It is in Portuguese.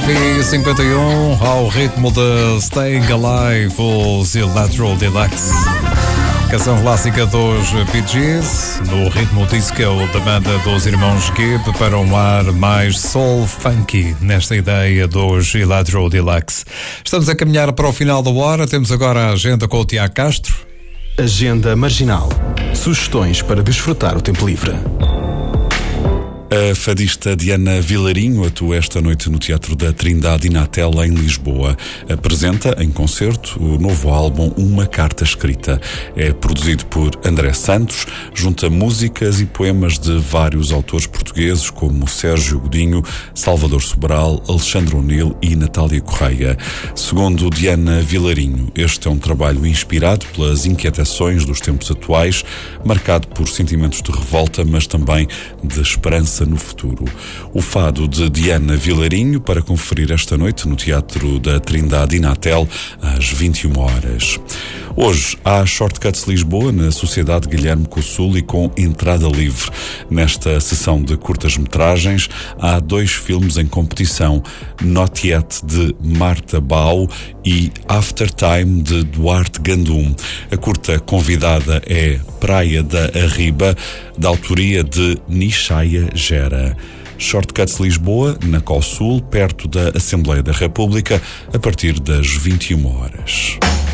9h51, ao ritmo de Staying Alive, os Electro Deluxe. Canção clássica dos Bee Gees, no ritmo disco da banda dos irmãos Gibb, para um ar mais soul funky nesta ideia dos Electro Deluxe. Estamos a caminhar para o final da hora, temos agora a agenda com o Tiago Castro. Agenda Marginal. Sugestões para desfrutar o tempo livre. A fadista Diana Vilarinho atua esta noite no Teatro da Trindade Inatel, em Lisboa. Apresenta em concerto o novo álbum Uma Carta Escrita. É produzido por André Santos, junta músicas e poemas de vários autores portugueses como Sérgio Godinho, Salvador Sobral, Alexandre O'Neill e Natália Correia. Segundo Diana Vilarinho, este é um trabalho inspirado pelas inquietações dos tempos atuais, marcado por sentimentos de revolta, mas também de esperança no futuro. O fado de Diana Vilarinho para conferir esta noite no Teatro da Trindade Inatel às 21 horas. Hoje há Shortcuts Lisboa na Sociedade Guilherme Cossul e com entrada livre. Nesta sessão de curtas-metragens há 2 filmes em competição: Not Yet de Marta Bau e After Time de Duarte Gandum. A curta convidada é Praia da Arriba, da autoria de Nishaia Gera. Shortcuts Lisboa, na Cossul, perto da Assembleia da República, a partir das 21 horas.